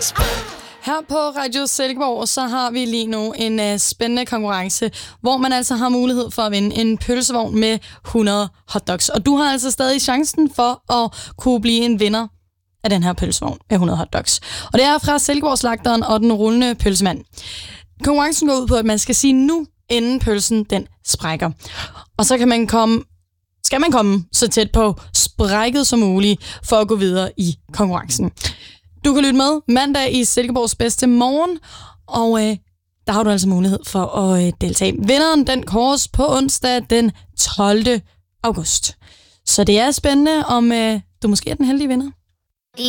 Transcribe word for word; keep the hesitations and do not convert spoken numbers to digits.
Her på Radio Silkeborg, så har vi lige nu en uh, spændende konkurrence, hvor man altså har mulighed for at vinde en pølsevogn med hundrede hotdogs. Og du har altså stadig chancen for at kunne blive en vinder af den her pølsevogn med hundrede hotdogs. Og det er fra Silkeborg-slagteren og den rullende pølsemand. Konkurrencen går ud på, at man skal sige nu, inden pølsen den sprækker. Og så kan man komme, skal man komme så tæt på sprækket som muligt for at gå videre i konkurrencen. Du kan lytte med mandag i Silkeborgs bedste morgen, og øh, der har du altså mulighed for at øh, deltage. Vinderen den kåres på onsdag den tolvte august. Så det er spændende, om øh, du måske er den heldige vinder.